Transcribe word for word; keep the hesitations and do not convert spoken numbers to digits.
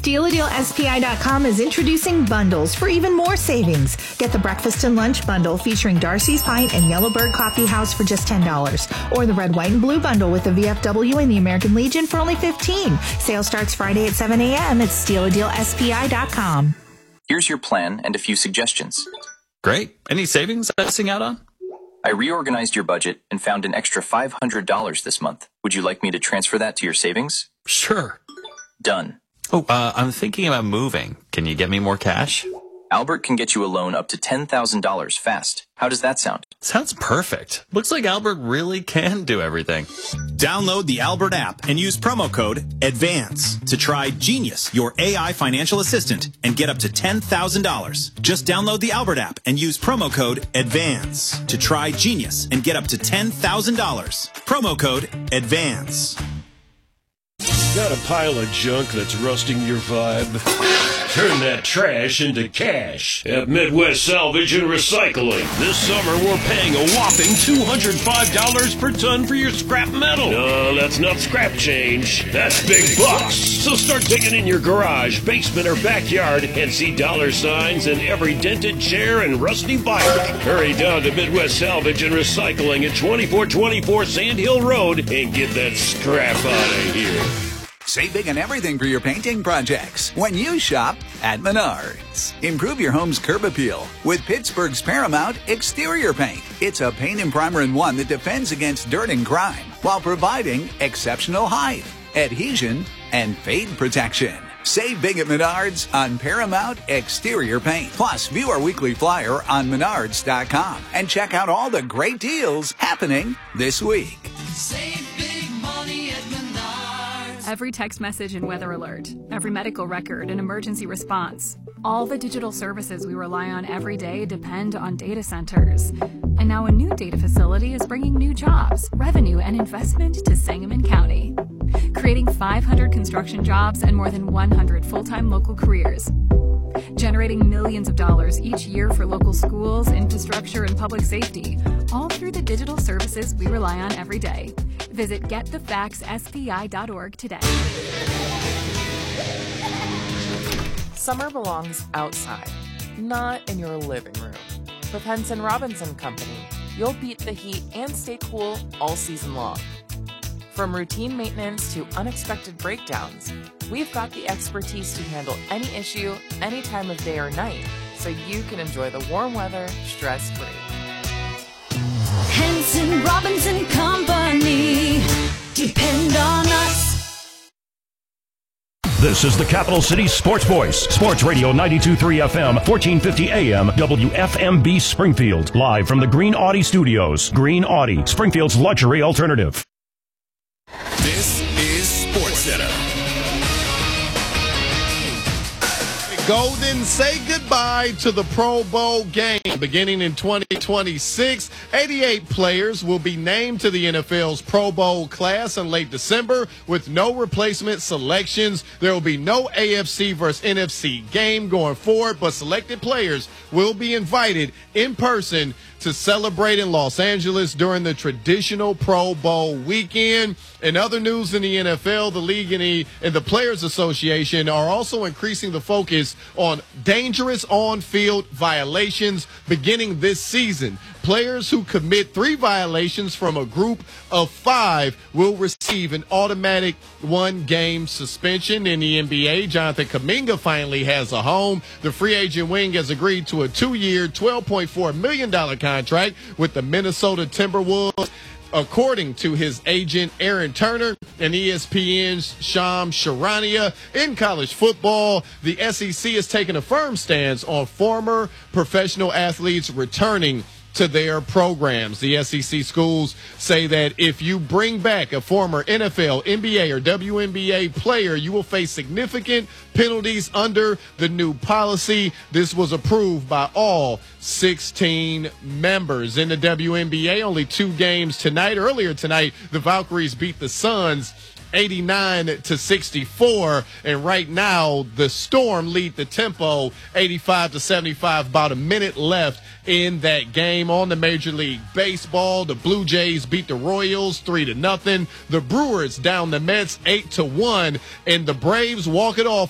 Steal a Deal S P I dot com is introducing bundles for even more savings. Get the breakfast and lunch bundle featuring Darcy's Pint and Yellowbird Coffee House for just ten dollars. Or the red, white, and blue bundle with the V F W and the American Legion for only fifteen dollars. Sale starts Friday at seven a.m. at Steal a Deal S P I dot com. Here's your plan and a few suggestions. Great. Any savings I'm missing out on? I reorganized your budget and found an extra five hundred dollars this month. Would you like me to transfer that to your savings? Sure. Done. Oh, uh, I'm thinking about moving. Can you get me more cash? Albert can get you a loan up to ten thousand dollars fast. How does that sound? Sounds perfect. Looks like Albert really can do everything. Download the Albert app and use promo code ADVANCE to try Genius, your A I financial assistant, and get up to ten thousand dollars. Just download the Albert app and use promo code ADVANCE to try Genius and get up to ten thousand dollars. Promo code ADVANCE. Got a pile of junk that's rusting your vibe? Turn that trash into cash at Midwest Salvage and Recycling. This summer, we're paying a whopping two hundred five dollars per ton for your scrap metal. No, that's not scrap change. That's big bucks. So start digging in your garage, basement, or backyard and see dollar signs in every dented chair and rusty bike. Hurry down to Midwest Salvage and Recycling at twenty-four twenty-four Sand Hill Road and get that scrap out of here. Save big on everything for your painting projects when you shop at Menards. Improve your home's curb appeal with Pittsburgh's Paramount Exterior Paint. It's a paint and primer in one that defends against dirt and grime while providing exceptional height, adhesion, and fade protection. Save big at Menards on Paramount Exterior Paint. Plus, view our weekly flyer on menards dot com and check out all the great deals happening this week. Save big money at Menards. Every text message and weather alert, every medical record and emergency response. All the digital services we rely on every day depend on data centers. And now a new data facility is bringing new jobs, revenue, and investment to Sangamon County, creating five hundred construction jobs and more than one hundred full-time local careers, generating millions of dollars each year for local schools, infrastructure, and public safety, all through the digital services we rely on every day. Visit get the facts S P I dot org today. Summer belongs outside, not in your living room. With Henson Robinson Company, you'll beat the heat and stay cool all season long. From routine maintenance to unexpected breakdowns, we've got the expertise to handle any issue, any time of day or night, so you can enjoy the warm weather stress-free. Henson Robinson Company. Depend on us. This is the Capital City Sports Voice. Sports Radio ninety-two point three F M, fourteen fifty A M, W F M B Springfield. Live from the Green Audi Studios. Green Audi, Springfield's luxury alternative. This is SportsCenter. Golden say goodbye to the Pro Bowl game beginning in twenty twenty-six. eighty-eight players will be named to the N F L's Pro Bowl class in late December with no replacement selections. There will be no A F C versus N F C game going forward, but selected players will be invited in person to celebrate in Los Angeles during the traditional Pro Bowl weekend. In other news in the N F L, the league and the, and the Players Association are also increasing the focus on dangerous on-field violations beginning this season. Players who commit three violations from a group of five will receive an automatic one-game suspension. In the N B A, Jonathan Kuminga finally has a home. The free agent wing has agreed to a two-year, twelve point four million dollars contract with the Minnesota Timberwolves, according to his agent Aaron Turner and E S P N's Shams Charania. In college football, the S E C has taken a firm stance on former professional athletes returning to their programs. The S E C schools say that if you bring back a former N F L, N B A, or W N B A player, you will face significant penalties under the new policy. This was approved by all sixteen members. In the W N B A, only two games tonight. Earlier tonight, the Valkyries beat the Suns eighty-nine to sixty-four, and right now the Storm lead the tempo eighty-five to seventy-five. About a minute left in that game. On the Major League Baseball, the Blue Jays beat the Royals three to nothing. The Brewers down the Mets eight to one, and the Braves walk it off